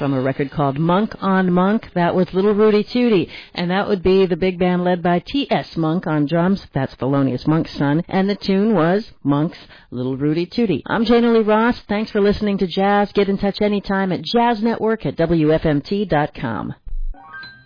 from a record called Monk on Monk. That was Little Rudy Tooty, and that would be the big band led by T.S. Monk on drums. That's Thelonious Monk's son, and the tune was Monk's Little Rudy Tooty. I'm Jana Lee Ross. Thanks for listening to Jazz. Get in touch anytime at jazznetwork@wfmt.com.